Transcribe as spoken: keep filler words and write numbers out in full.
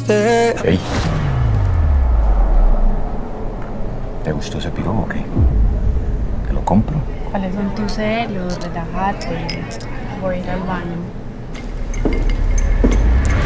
olvidarte. Ey. ¿Te gustó ese piro o qué? ¿Te lo compro? ¿Cuáles son tus celos? Relájate. Voy a ir al baño.